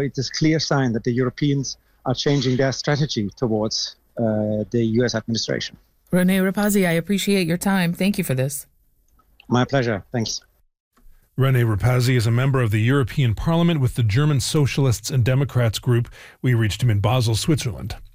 it is a clear sign that the Europeans are changing their strategy towards the US administration. René Rapazzi, I appreciate your time. Thank you for this. My pleasure. Thanks. René Rapazzi is a member of the European Parliament with the German Socialists and Democrats group. We reached him in Basel, Switzerland.